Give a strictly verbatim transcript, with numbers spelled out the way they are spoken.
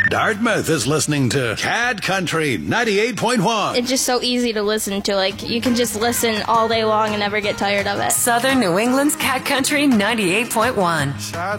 Dartmouth is listening to Cat Country ninety-eight point one. It's just so easy to listen to. Like, you can just listen all day long and never get tired of it. Southern New England's Cat Country ninety-eight point one.